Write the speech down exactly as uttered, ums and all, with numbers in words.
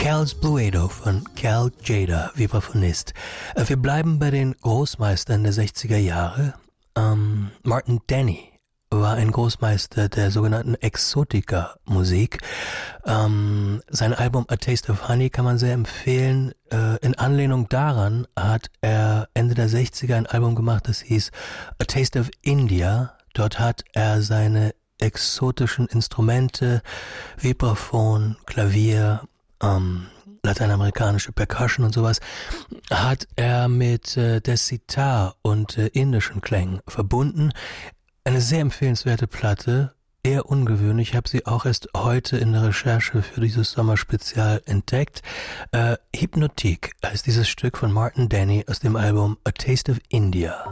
Cal's Bluedo von Cal Tjader, Vibraphonist. Äh, wir bleiben bei den Großmeistern der sechziger Jahre. Ähm, Martin Denny war ein Großmeister der sogenannten Exotica-Musik. Ähm, sein Album A Taste of Honey kann man sehr empfehlen. Äh, in Anlehnung daran hat er Ende der sechziger ein Album gemacht, das hieß A Taste of India. Dort hat er seine exotischen Instrumente, Vibraphon, Klavier, ähm, lateinamerikanische Percussion und sowas, hat er mit äh, der Sitar und äh, indischen Klängen verbunden. Eine sehr empfehlenswerte Platte, eher ungewöhnlich. Ich habe sie auch erst heute in der Recherche für dieses Sommerspezial entdeckt. Äh, Hypnotique heißt dieses Stück von Martin Denny aus dem Album A Taste of India.